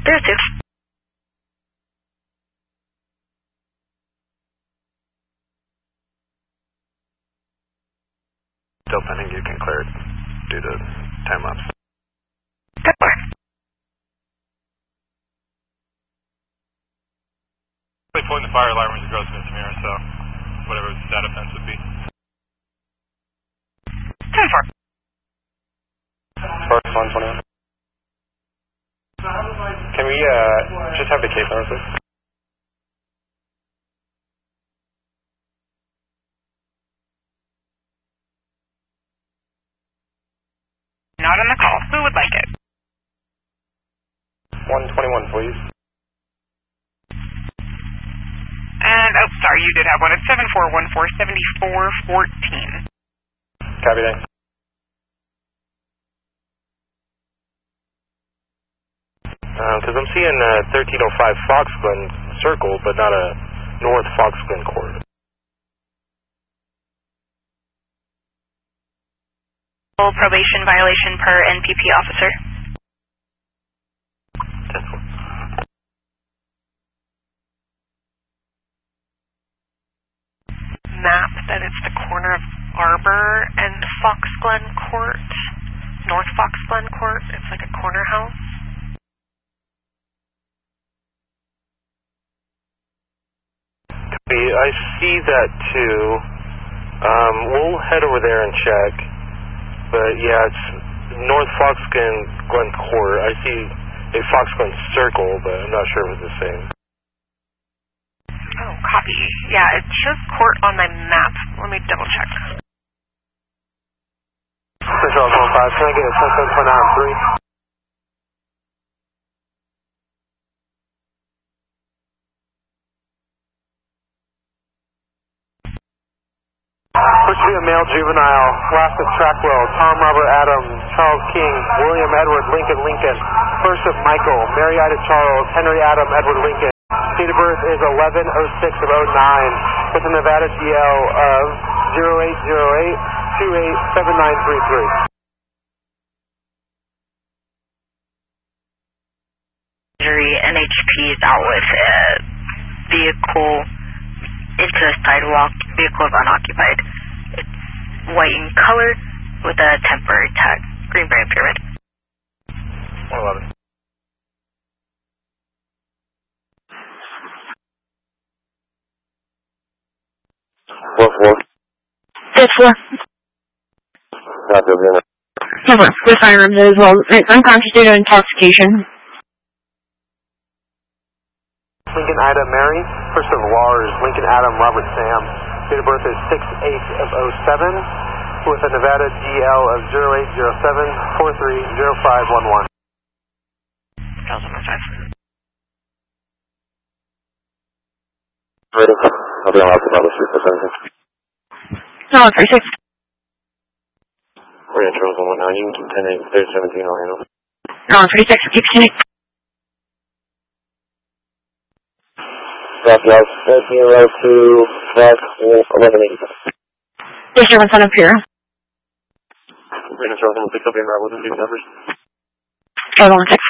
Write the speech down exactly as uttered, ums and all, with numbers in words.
Zero two. Delta, I think you can clear it due to time lapse. ten four. We're pulling the fire alarm as a gross misdemeanor, so whatever that offense would be. ten four. First one twenty-one. Can we uh, just have the case number, please? Not on the call. Who would like it? one twenty-one, please. And, oh, sorry, you did have one. It's seven four one four seven four one four. Copy that. Because uh, I'm seeing uh, thirteen oh five Fox Glen Circle, but not a North Fox Glen Court. Probation violation per N P P officer. ten four. Map that it's the corner of Arbor and Fox Glen Court. North Fox Glen Court. It's like a corner house. I see that too. Um, we'll head over there and check. But yeah, it's North Fox Glen, Glen Court. I see a Fox Glen Circle, but I'm not sure if it's the same. Oh, copy. Yeah, it shows court on my map. Let me double check. Central one five, can I get a ten seven point nine three? Supposed to be a male juvenile, last of Trackwell, Tom Robert Adams, Charles King, William Edward Lincoln Lincoln, first of Michael, Marietta Charles, Henry Adam Edward Lincoln. Date of birth is eleven oh six of oh nine with a Nevada G L of zero eight zero eight two eight seven nine three three. N H P is out with a vehicle into a sidewalk. Vehicle is unoccupied. It's white in color with a temporary tag. Green Bay Pyramid. one eleven. Four four. Fifth floor. Not the winner. Never. With firearms as well. Unconscious due to intoxication. Lincoln Ida Mary, first of Lars, Lincoln Adam Robert Sam. Date of birth is six eight of oh seven with a Nevada G L of zero eight zero seven four three zero five one one. Ready? I'll be on out about the street for seven. No, three six. We're in Charles one one nine. You can keep ten eight. There's seventeen. I'll handle. No, three six. Keep ten eight. Rock House, thirteen oh two, Fox, eleven eighty. District one son of Pura. We're in Charles one six. I'll be on out with the street numbers. Oh, one six.